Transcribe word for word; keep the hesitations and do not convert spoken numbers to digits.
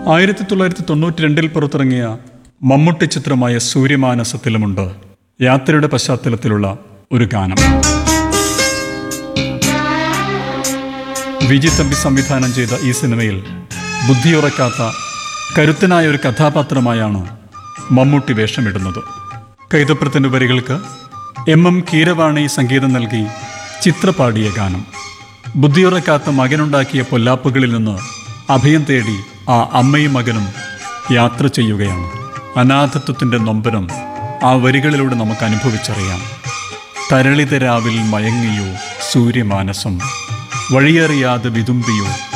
ആയിരത്തി തൊള്ളായിരത്തി തൊണ്ണൂറ്റി രണ്ടിൽ പുറത്തിറങ്ങിയ മമ്മൂട്ടി ചിത്രമായ സൂര്യമാനസത്തിലുമുണ്ട് യാത്രയുടെ പശ്ചാത്തലത്തിലുള്ള ഒരു ഗാനം. വിജി തമ്പി സംവിധാനം ചെയ്ത ഈ സിനിമയിൽ ബുദ്ധിയുറക്കാത്ത കരുത്തനായ ഒരു കഥാപാത്രമായാണ് മമ്മൂട്ടി വേഷമിടുന്നത്. കൈതപ്രത്തിൻ്റെ വരികൾക്ക് എം എം കീരവാണി സംഗീതം നൽകി ചിത്ര പാടിയ ഗാനം. ബുദ്ധിയുറക്കാത്ത മകനുണ്ടാക്കിയ പൊല്ലാപ്പുകളിൽ നിന്ന് അഭയം തേടി ആ അമ്മയും മകനും യാത്ര ചെയ്യുകയാണ്. അനാഥത്വത്തിൻ്റെ നൊമ്പരം ആ വരികളിലൂടെ നമുക്ക് അനുഭവിച്ചറിയാം. തരളിത രാവിൽ മയങ്ങിയോ സൂര്യമാനസം, വഴിയറിയാതെ വിതുമ്പിയോ